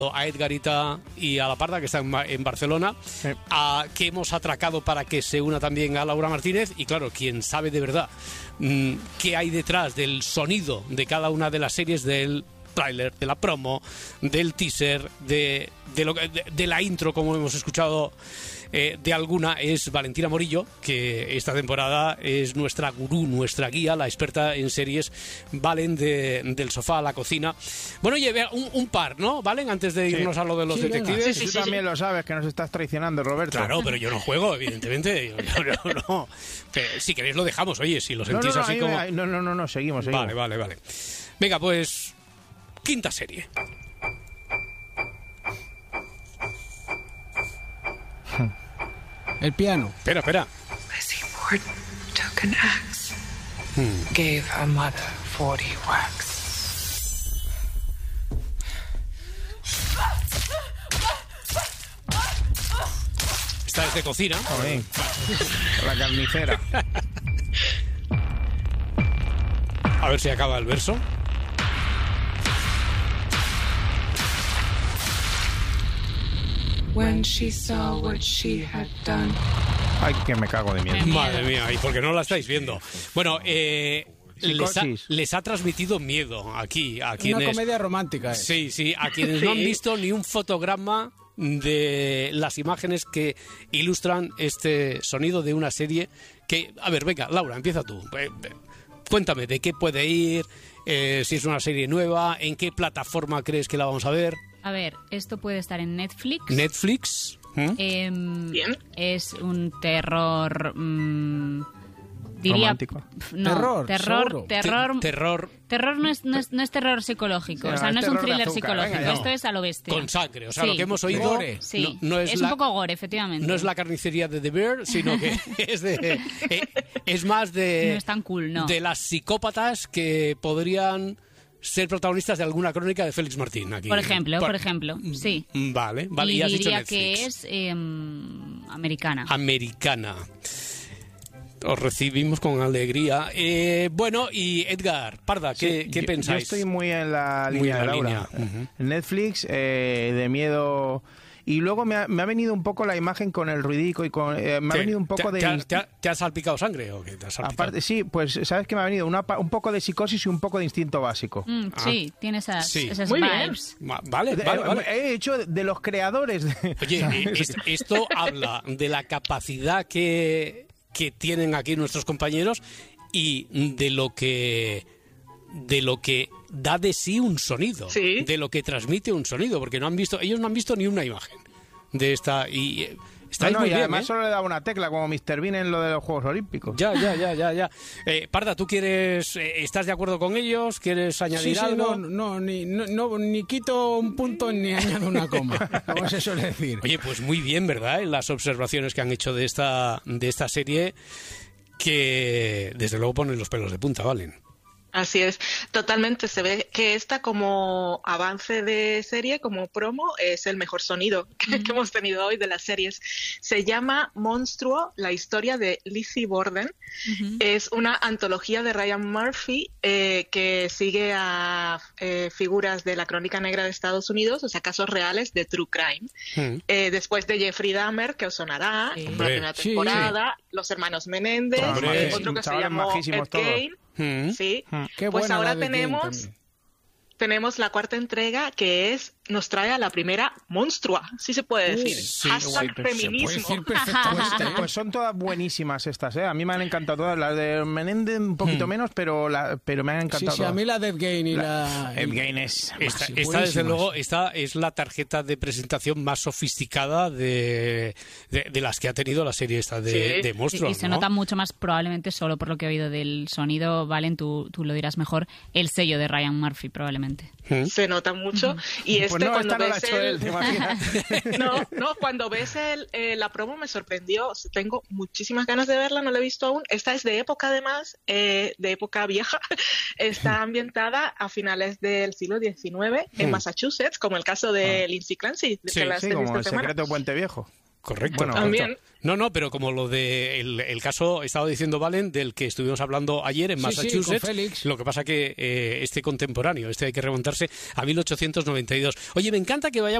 a Edgarita y a la Parda, que están en Barcelona, que hemos atracado para que se una también a Laura Martínez. Y claro, quien sabe de verdad qué hay detrás del sonido de cada una de las series, del tráiler, de la promo, del teaser, de la intro, como hemos escuchado de alguna, es Valentina Morillo, que esta temporada es nuestra gurú, nuestra guía, la experta en series, Valen, del sofá a la cocina. Bueno, oye, un par, ¿no, Valen? Antes de irnos a lo de los detectives. Tú también lo sabes, que nos estás traicionando, Roberto. Claro, pero yo no juego, evidentemente. Yo no. Pero, si queréis lo dejamos, oye, si lo sentís así como... No, seguimos. Vale. Venga, pues, quinta serie. El piano. Espera. Lizzie Borden took an axe, gave her mother 40 whacks. Esta es de cocina. La carnicera. A ver si acaba el verso. When she saw what she had done. Ay, que me cago de miedo. Madre mía, ¿y por qué no la estáis viendo? Bueno, les ha transmitido miedo aquí a quienes... Una comedia romántica, Sí, a quienes no han visto ni un fotograma de las imágenes que ilustran este sonido de una serie que... A ver, venga, Laura, empieza tú. Cuéntame, ¿de qué puede ir? Si es una serie nueva, ¿en qué plataforma crees que la vamos a ver? A ver, esto puede estar en Netflix. ¿Netflix? Bien. Es un terror... diría... Romántico. No, Terror. Terror no es terror psicológico. Sí, o sea, no es un terror de thriller azúcar, psicológico. venga, Esto es a lo bestia. Con sangre, o sea, Sí. lo que hemos oído... Gore. Sí, no es un poco gore, efectivamente. No es la carnicería de The Bear, sino que es más de... No es tan cool, no. De las psicópatas que podrían ser protagonistas de alguna crónica de Félix Martín aquí. Por ejemplo, sí. Vale. Y Y has dicho diría Netflix. que es americana. Americana. Os recibimos con alegría. Bueno, y Edgar, Parda, ¿qué pensáis? Yo estoy muy en la línea de Laura. Netflix, de miedo... Y luego me ha venido un poco la imagen con el ruidico y con... me ha venido un poco de... ¿Te has salpicado sangre o qué te has salpicado? Aparte, sí, pues sabes que me ha venido un poco de psicosis y un poco de instinto básico. Sí, tiene esas Muy vibes. Vale. He hecho de los creadores... Oye, esto habla de la capacidad que tienen aquí nuestros compañeros y de lo que da de sí un sonido, de lo que transmite un sonido, porque ellos no han visto ni una imagen de esta y estáis muy y bien, además solo le daba una tecla como Mr. Bean en lo de los Juegos Olímpicos. Ya. Parda, ¿tú estás de acuerdo con ellos? ¿Quieres añadir algo? Ni quito un punto ni añado una coma, como se suele decir. Oye, pues muy bien, ¿verdad? Las observaciones que han hecho de esta serie, que desde luego ponen los pelos de punta, Valen. Así es, totalmente. Se ve que esta como avance de serie, como promo, es el mejor sonido que hemos tenido hoy de las series. Se llama Monstruo, la historia de Lizzie Borden. Es una antología de Ryan Murphy que sigue a figuras de la crónica negra de Estados Unidos, o sea, casos reales de true crime. Después de Jeffrey Dahmer, que os sonará, la primera temporada, los hermanos Menéndez, otro que se llamó Ed Gein. Sí, pues ahora tenemos la cuarta entrega, que nos trae a la primera monstrua, sí se puede decir. Hashtag feminismo. Pues son todas buenísimas estas, ¿eh? A mí me han encantado todas. Las de Menéndez un poquito menos, pero me han encantado todas. A mí la de Ed Gein y la... Ed Gein es... Esta, desde luego, esta es la tarjeta de presentación más sofisticada de las que ha tenido la serie esta de monstruos. Y se nota mucho más, probablemente solo por lo que he oído del sonido, Valen, tú lo dirás mejor, el sello de Ryan Murphy, probablemente. Se nota mucho. Y pues no, cuando ves no, cuando ves la promo me sorprendió. Tengo muchísimas ganas de verla, no la he visto aún. Esta es de época, además, de época vieja. Está ambientada a finales del siglo XIX en Massachusetts, como el caso de Lindsay Clancy. Sí, como El secreto de Puente Viejo. Correcto. Bueno, también. No, pero como lo de el caso, estaba diciendo Valen, del que estuvimos hablando ayer en Massachusetts, Félix. lo que pasa que este contemporáneo, hay que remontarse a 1892. Oye, me encanta que vayamos